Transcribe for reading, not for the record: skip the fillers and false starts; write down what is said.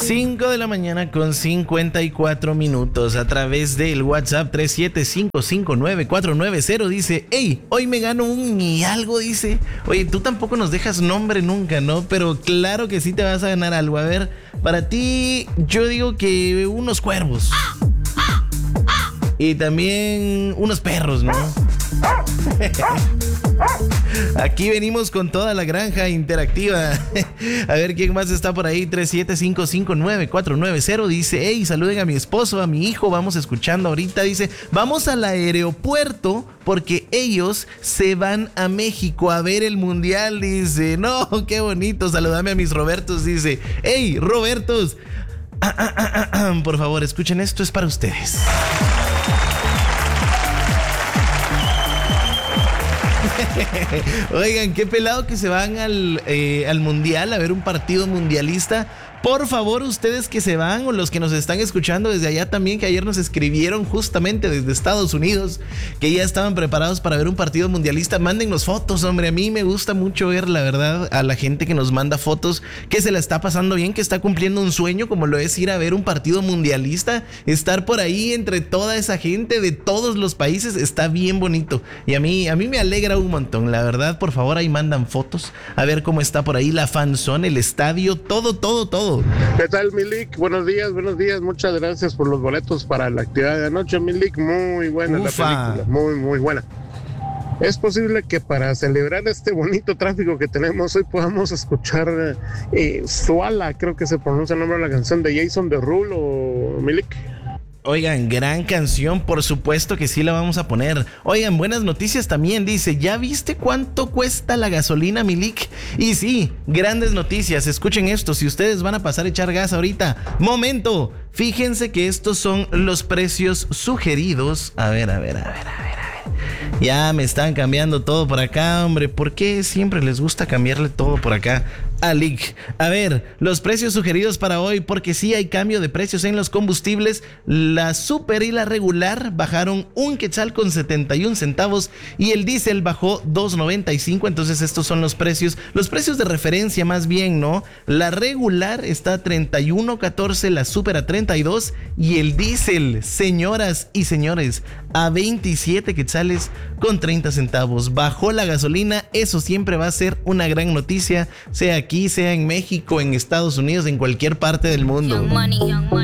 5 de la mañana con 54 minutos a través del WhatsApp 375594990 dice, hey, hoy me gano un y algo, dice. Oye, tú tampoco nos dejas nombre nunca, ¿no? Pero claro que sí te vas a ganar algo. A ver, para ti yo digo que unos cuervos. Y también unos perros, ¿no? Aquí venimos con toda la granja interactiva. A ver quién más está por ahí. 375594990 dice, hey, saluden a mi esposo, a mi hijo, vamos escuchando ahorita. Dice, vamos al aeropuerto porque ellos se van a México a ver el mundial. Dice, no, qué bonito, saludame a mis Robertos. Dice, hey, Robertos, por favor, escuchen, esto es para ustedes. Oigan, qué pelado que se van al mundial a ver un partido mundialista. Por favor, ustedes que se van o los que nos están escuchando desde allá también, que ayer nos escribieron justamente desde Estados Unidos que ya estaban preparados para ver un partido mundialista, mándennos fotos, hombre. A mí me gusta mucho ver, la verdad, a la gente que nos manda fotos, que se la está pasando bien, que está cumpliendo un sueño como lo es ir a ver un partido mundialista, estar por ahí entre toda esa gente de todos los países, está bien bonito. Y a mí me alegra un montón, la verdad. Por favor, ahí mandan fotos, a ver cómo está por ahí la fanzone, el estadio, todo. ¿Qué tal, Milik? Buenos días, muchas gracias por los boletos para la actividad de anoche, Milik, muy buena la película, muy buena. ¿Es posible que para celebrar este bonito tráfico que tenemos hoy podamos escuchar Suala, creo que se pronuncia el nombre de la canción de Jason Derulo, Milik? Oigan, gran canción, por supuesto que sí la vamos a poner. Oigan, buenas noticias también, dice, ¿ya viste cuánto cuesta la gasolina, Milik? Y sí, grandes noticias, escuchen esto, si ustedes van a pasar a echar gas ahorita, momento, fíjense que estos son los precios sugeridos. A ver. Ya me están cambiando todo por acá, hombre. ¿Por qué siempre les gusta cambiarle todo por acá a Lick? A ver, los precios sugeridos para hoy, porque sí hay cambio de precios en los combustibles. La super y la regular bajaron 1 quetzal con 71 centavos y el diésel bajó 2.95. Entonces estos son los precios de referencia más bien, ¿no? La regular está a 31.14, la super a 32 y el diésel, señoras y señores, a 27 quetzales con 30 centavos. Bajó la gasolina, eso siempre va a ser una gran noticia, sea aquí, sea en México, en Estados Unidos, en cualquier parte del mundo. Young money.